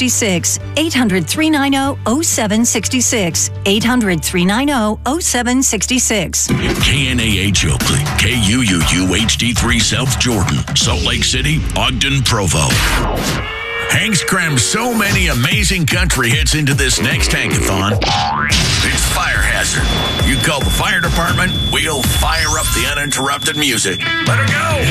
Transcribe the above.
0766. 800-390-0766. 800-390-0766. KNAH Oakley, KUUU HD3 South Jordan, Salt Lake City, Ogden, Provo. Hank's crammed so many amazing country hits into this next Hankathon. It's Fire Hazard. You call the fire department, we'll fire up the uninterrupted music. Let her go!